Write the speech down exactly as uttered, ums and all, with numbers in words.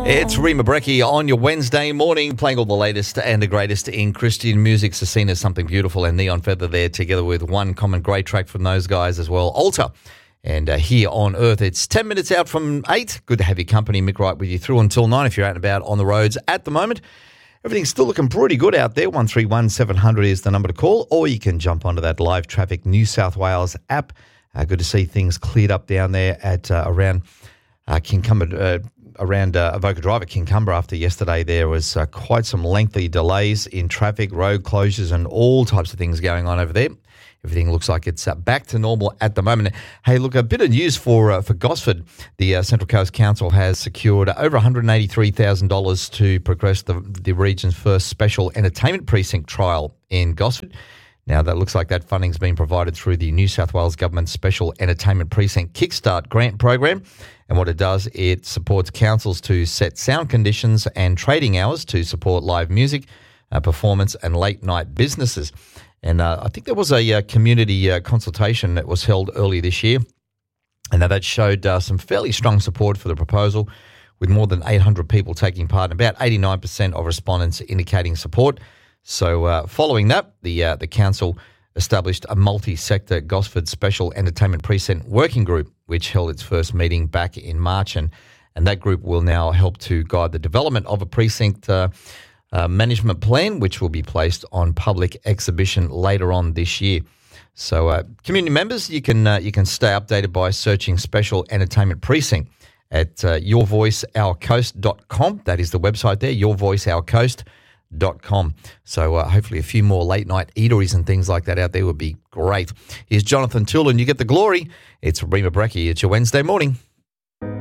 It's Rima Brecki on your Wednesday morning, playing all the latest and the greatest in Christian music. So seen as Something Beautiful and Neon Feather there, together with one common great track from those guys as well, Altar. And uh, here on Earth, it's ten minutes out from eight. Good to have your company. Mick Wright with you through until nine if you're out and about on the roads at the moment. Everything's still looking pretty good out there. one three one seven hundred is the number to call, or you can jump onto that Live Traffic New South Wales app. Uh, good to see things cleared up down there at uh, around uh, Kincumber, uh, around uh, Avoca Drive at Kincumber after yesterday. There was uh, quite some lengthy delays in traffic, road closures and all types of things going on over there. Everything looks like it's uh, back to normal at the moment. Hey, look, a bit of news for uh, for Gosford. The uh, Central Coast Council has secured over one hundred eighty-three thousand dollars to progress the, the region's first special entertainment precinct trial in Gosford. Now, that looks like that funding's been provided through the New South Wales Government Special Entertainment Precinct Kickstart grant program. And what it does, it supports councils to set sound conditions and trading hours to support live music, uh, performance and late-night businesses. And uh, I think there was a uh, community uh, consultation that was held early this year, and that showed uh, some fairly strong support for the proposal, with more than eight hundred people taking part and about eighty-nine percent of respondents indicating support. So uh, following that, the uh, the council established a multi-sector Gosford Special Entertainment Precinct Working Group, which held its first meeting back in March, and, and that group will now help to guide the development of a precinct uh, Uh, management plan, which will be placed on public exhibition later on this year. So, uh, community members, you can uh, you can stay updated by searching Special Entertainment Precinct at uh, your voice our coast dot com. That is the website there, your voice our coast dot com. So, uh, hopefully, a few more late night eateries and things like that out there would be great. Here's Jonathan Toole, and you get the glory. It's Rima Brecki. It's your Wednesday morning.